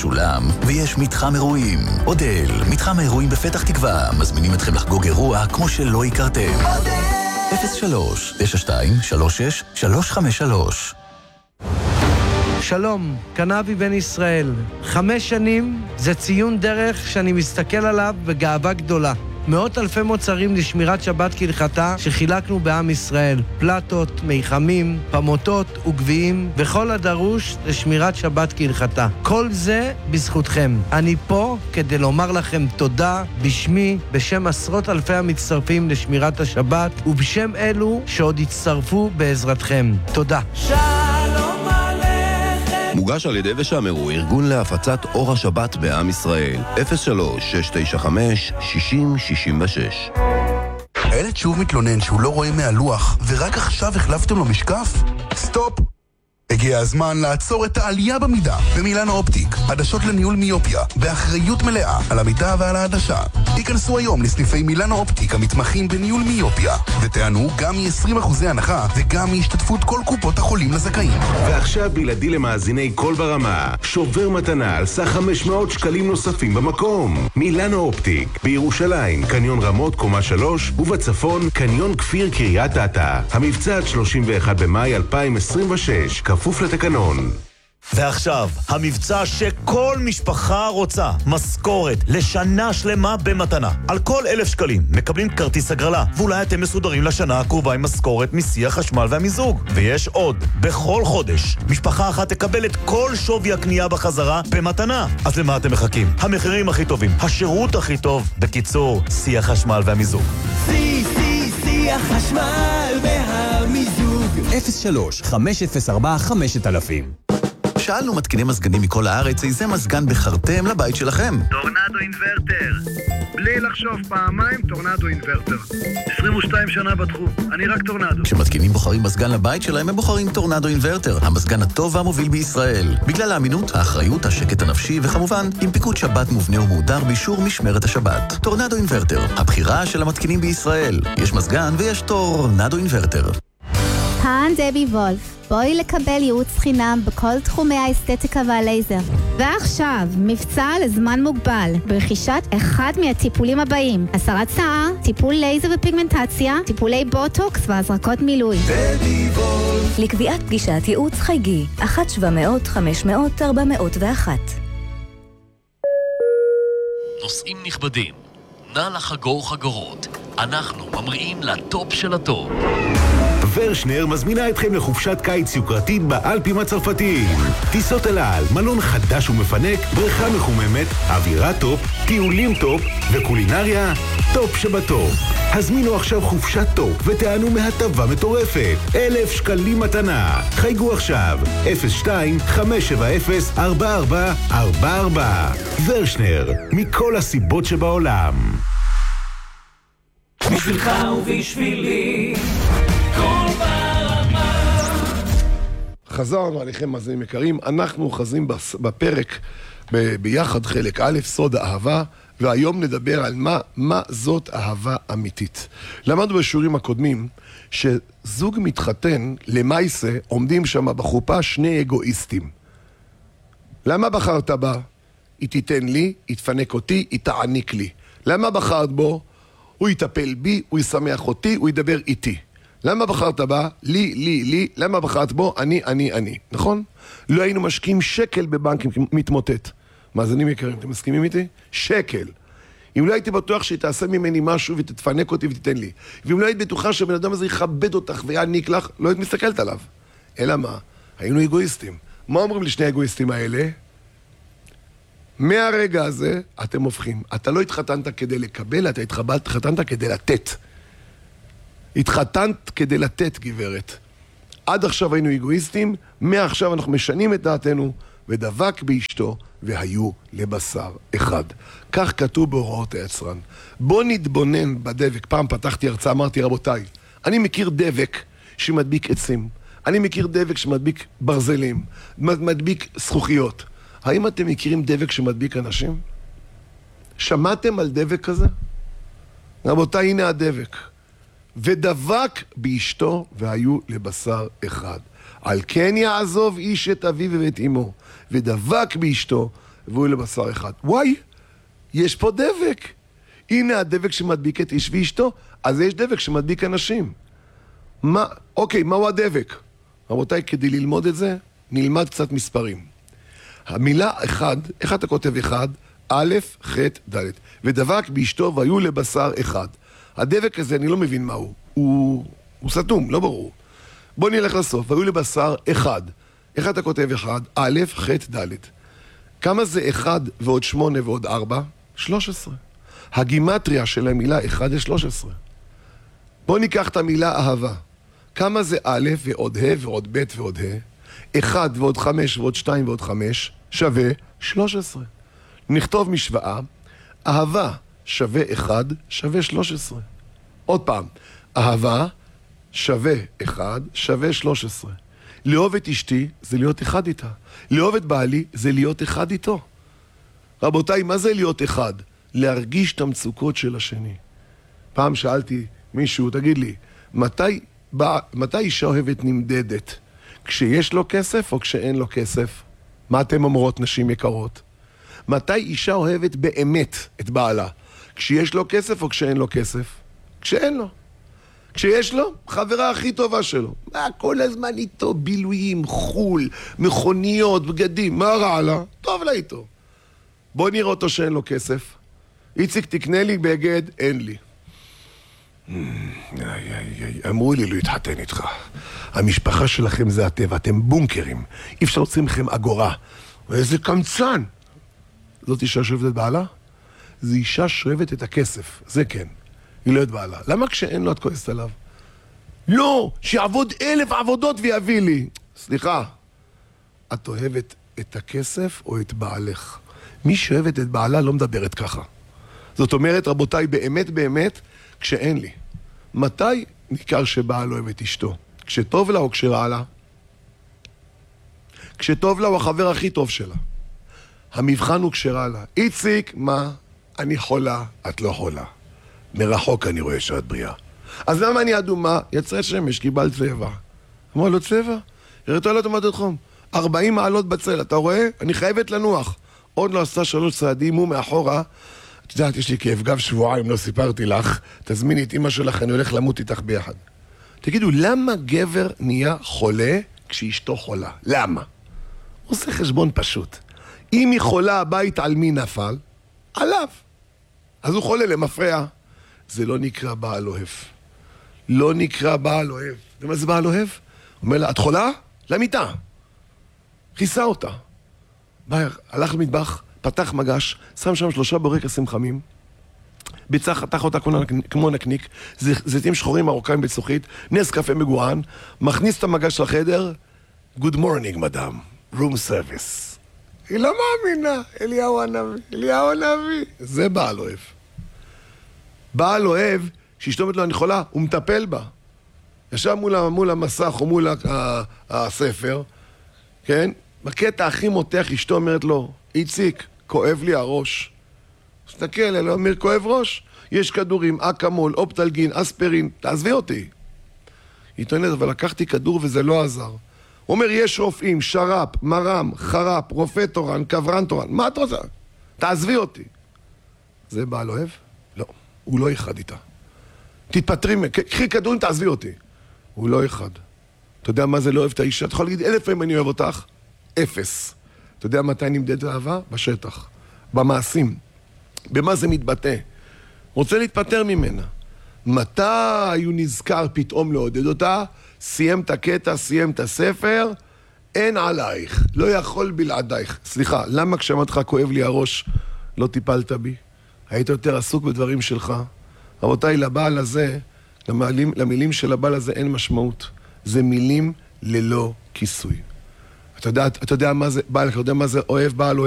משולם, ויש מתחם אירועים. אודל, מתחם האירועים בפתח תקווה, מזמינים אתכם לחגוג אירוע כמו שלא הכרתם. 03-96-36-353. שלום, כאן אבי בן ישראל. 5 שנים זה ציון דרך שאני מסתכל עליו בגאווה גדולה. מאות אלפי מוצרים לשמירת שבת כהלכתה שחילקנו בעם ישראל. פלטות, מיחמים, פמוטות וגביעים וכל הדרוש לשמירת שבת כהלכתה. כל זה בזכותכם. אני פה כדי לומר לכם תודה בשמי, בשם עשרות אלפי המצטרפים לשמירת השבת ובשם אלו שעוד יצטרפו בעזרתכם. תודה. מוגש על ידי ושמרו, ארגון להפצת אור השבת בעם ישראל. 03-695-6066. הילד שוב מתלונן שהוא לא רואה מהלוח, ורק עכשיו החלפתם לו משקף? סטופ! הגיע הזמן לעצור את העלייה במידה במילאנו אופטיק, עדשות לניהול מיופיה, באחריות מלאה על המידה ועל העדשה. היכנסו היום לסניפי מילאנו אופטיק המתמחים בניהול מיופיה, ותענו גם מ-20% הנחה וגם מהשתתפות כל קופות החולים לזכאים. ועכשיו בלעדי למאזיני כל ברמה, שובר מתנה על סך 500 שקלים נוספים במקום. מילאנו אופטיק, בירושלים, קניון רמות קומה 3, ובצפון, קניון כפיר קריית אתא. המבצע עד 31 במאי 2026, כפוף לתקנון. ועכשיו, המבצע שכל משפחה רוצה, משכורת לשנה שלמה במתנה. על כל 1,000 שקלים מקבלים כרטיס הגרלה, ואולי אתם מסודרים לשנה הקרובה עם משכורת מסי החשמל והמיזוג. ויש עוד, בכל חודש, משפחה אחת תקבל את כל שווי הקנייה בחזרה במתנה. אז למה אתם מחכים? המחירים הכי טובים, השירות הכי טוב, בקיצור, סי החשמל והמיזוג. סי החשמל והמיזוג. 03-504-5000. שאלנו מתקיני מזגנים מכל הארץ איזה מזגן בחרתם לבית שלכם. טורנדו אינברטר. בלי לחשוב פעמיים, טורנדו אינברטר. 22 שנה בתחום, אני רק טורנדו. כשמתקינים בוחרים מזגן לבית שלהם, הם בוחרים טורנדו אינברטר, המזגן הטוב והמוביל בישראל. בגלל האמינות, האחריות, השקט הנפשי וכמובן, עם פיקוד שבת מובנה ומהודר באישור משמרת השבת. טורנדו אינברטר, הבחירה של המתקינים בישראל. יש מזגן ויש טורנדו אינברטר. כאן דבי וולף. בואי לקבל ייעוץ חינם בכל תחומי האסתטיקה והלייזר. ועכשיו, מבצע לזמן מוגבל, ברכישת אחד מהטיפולים הבאים: הסרת שיער, טיפול לייזר ופיגמנטציה, טיפולי בוטוקס והזרקות מילוי. דבי וולף. לקביעת פגישת ייעוץ חייגי, 1-700-500-401. נוסעים נכבדים, נא לחגור חגורות. אנחנו ממריאים לטופ של הטופ. ורשנר מזמינה אתכם לחופשת קיץ יוקרתית באלפים הצרפתיים. טיסות אל על, מלון חדש ומפנק, בריכה מחוממת, אווירה טופ, טיולים טופ וקולינריה טופ שבטופ. הזמינו עכשיו חופשת טופ ותענו מהטבה מטורפת. 1,000 שקלים מתנה. חייגו עכשיו 02-570-4444. ורשנר, מכל הסיבות שבעולם. בשבילך ובשבילי כל ברמה. חזרנו עליכם מאזינים יקרים, אנחנו אוחזים בפרק ביחד חלק א', סוד האהבה, והיום נדבר על מה זאת אהבה אמיתית. למדנו בשיעורים הקודמים שזוג מתחתן למעשה עומדים שם בחופה שני אגואיסטים. למה בחרת בה? היא תיתן לי, היא תפנק אותי, היא תעניק לי. למה בחרת בו? הוא יטפל בי, הוא ישמח אותי, הוא ידבר איתי. למה בחרת בה? לי. למה בחרת בו? אני. נכון? לא היינו משקיעים שקל בבנקים מתמוטט. מאזינים יקרים, אתם מסכימים איתי? שקל. אם לא הייתי בטוח שהיא תעשה ממני משהו ותתפנק אותי ותיתן לי. ואם לא היית בטוחה שבן אדם הזה יכבד אותך ויעניק לך, לא היית מסתכלת עליו. אלא מה? היינו אגואיסטים. מה אומרים לשני האגואיסטים האלה? מהרגע הזה אתם הופכים. אתה לא התחתנת כדי לקבל, אתה התחתנת כדי לתת. התחתנת כדי לתת, גברת. עד עכשיו היינו אגואיסטים, מעכשיו אנחנו משנים את דעתנו, ודבק באשתו, והיו לבשר אחד. כך כתוב בהוראות היצרן. בוא נתבונן בדבק. פעם פתחתי הרצאה, אמרתי, רבותיי, אני מכיר דבק שמדביק עצים. אני מכיר דבק שמדביק ברזלים, מדביק זכוכיות. האם אתם מכירים דבק שמדביק אנשים? שמעתם על דבק כזה? רבותיי, הנה הדבק. ודבק באשתו והיו לבשר אחד. על כן יעזוב איש את אביו ואת אמו, ודבק באשתו והוא לבשר אחד. וואי, יש פה דבק. הנה הדבק שמדביק את איש ואשתו, אז יש דבק שמדביק אנשים. אוקיי, מהו הדבק? רבותיי, כדי ללמוד את זה, נלמד קצת מספרים. המילה אחד, איך אתה כותב אחד? א', ח', ד'. ודבק באשתו והיו לבשר אחד. הדבק הזה, אני לא מבין מהו. הוא סתום, לא ברור. בוא נלך לסוף, והיו לבשר אחד. איך אתה כותב אחד? א', ח', ד'. כמה זה 1 ועוד 8 ועוד 4? 13. הגימטריה של המילה 1 זה 13. בוא ניקח את המילה אהבה. כמה זה א' ועוד ה' ועוד ב' ועוד ה'? 1 ועוד 5 ועוד 2 ועוד 5 שווה 13. נכתוב משוואה, אהבה שווה 1 שווה 13. עוד פעם, אהבה שווה 1 שווה 13. לאהוב את אשתי זה להיות אחד איתה. לאהוב את בעלי זה להיות אחד איתו. רבותיי, מה זה להיות אחד? להרגיש את המצוקות של השני. פעם שאלתי מישהו, תגיד לי, מתי אישה אוהבת נמדדת? כשיש לו כסף או כשאין לו כסף? מה אתם אומרות, נשים יקרות? מתי אישה אוהבת באמת את בעלה? כשיש לו כסף או כשאין לו כסף? כשאין לו. כשיש לו, חברה הכי טובה שלו. מה, כל הזמן איתו בילויים, חול, מכוניות, בגדים. מה רע לה? טוב לה איתו. בוא נראה אותו שאין לו כסף. איציק, תקנה לי בגד, אין לי. אמרו לי לא התחתן איתך. המשפחה שלכם זה הטבע, אתם בונקרים. אי אפשר להוציא מכם אגורה. ואיזה קמצן. זאת אישה שאוהבת את בעלה? זו אישה שאוהבת את הכסף, זה כן. היא לא יודעת בעלה. למה כשאין לו את כועסת עליו? לא, שיעבוד 1000 עבודות ויביא לי. סליחה, את אוהבת את הכסף או את בעלך? מי שאוהבת את בעלה לא מדברת ככה. זאת אומרת, רבותיי, באמת באמת, כשאין לי. מתי ניכר שבעל אוהב את אשתו? כשטוב לה או כשרע לה? כשטוב לה הוא החבר הכי טוב שלה. המבחן הוא כשרע לה. איציק, מה? אני חולה, את לא חולה. מרחוק אני רואה שאת בריאה. אז למה אני אדומה? יצרה שמש, קיבל צבע. אמרו לו צבע? הראיתו לו תומדת חום. 40 מעלות בצל, אתה רואה? אני חייבת לנוח. עוד לא עשה 3 צעדים, הוא מאחורה. את יודעת, יש לי כאב גב שבועיים, לא סיפרתי לך. תזמיני את אמא שלך, אני הולך למות איתך ביחד. תגידו, למה גבר נהיה חולה כשאשתו חולה? למה? הוא עושה חשבון פשוט. אם היא חולה, הבית על מי נפל? עליו. אז הוא חולה למפרע. זה לא נקרא בעל אוהב. לא נקרא בעל אוהב. ומה זה בעל אוהב? הוא אומר לה, את חולה? למיטה. חיסה אותה. הלך למטבח, פתח מגש, שם שם 3 בורקסים חמים, ביצה חתך אותה כמו נקניק, זיתים שחורים מרוקאים בצוחית, נס קפה מגוען, מכניס את המגש לחדר, Good morning, מדאם, room service. היא לא מאמינה, אליהו הנביא. זה בעל אוהב. בעל אוהב, שאשתו אומרת לו, אני חולה, הוא מטפל בה. ישב מול המסך או מול הספר, כן? בקטע הכי מותח, אשתו אומרת לו, איציק, כואב לי הראש. תסתכל אליה, אומר, כואב ראש. יש כדורים, אקמול, אופטלגין, אספרין, תעזבי אותי. היא טוענת, אבל לקחתי כדור וזה לא עזר. הוא אומר, יש רופאים, שר"פ, מרם, חר"פ, רופא תורן, קברן תורן. מה את רוצה? תעזבי אותי. זה בעל אוהב? לא. הוא לא אחד איתה. תתפטרי, קחי כדורים, תעזבי אותי. הוא לא אחד. אתה יודע מה זה לא אוהב את האישה? אתה יכול להגיד 1000 פעמים אני אוהב אותך? 0. אתה יודע מתי נמדדת אהבה? בשטח. במעשים. במה זה מתבטא? רוצה להתפטר ממנה. מתי הוא נזכר פתאום לעודד אותה? סיים את הקטע, סיים את הספר, אין עלייך, לא יכול בלעדייך. סליחה, למה כשאמרתי לך כואב לי הראש לא טיפלת בי? היית יותר עסוק בדברים שלך. רבותיי, לבעל הזה, למילים של הבעל הזה אין משמעות. זה מילים ללא כיסוי. אתה יודע מה זה בעל, אתה יודע מה זה אוהב בעל אוהב?